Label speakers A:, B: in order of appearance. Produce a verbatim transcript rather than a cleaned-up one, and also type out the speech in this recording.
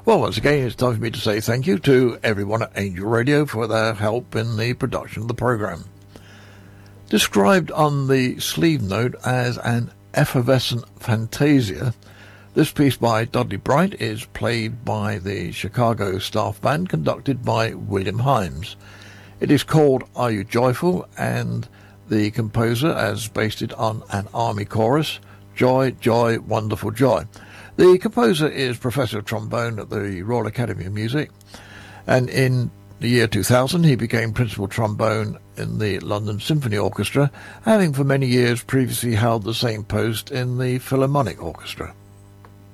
A: Well, once again, it's time for me to say thank you to everyone at Angel Radio for their help in the production of the programme. Described on the sleeve note as an effervescent fantasia, this piece by Dudley Bright is played by the Chicago staff band conducted by William Himes. It is called Are You Joyful, and the composer has based it on an army chorus, Joy, Joy, Wonderful Joy. The composer is Professor of Trombone at the Royal Academy of Music, and in the year two thousand he became Principal Trombone in the London Symphony Orchestra, having for many years previously held the same post in the Philharmonic Orchestra.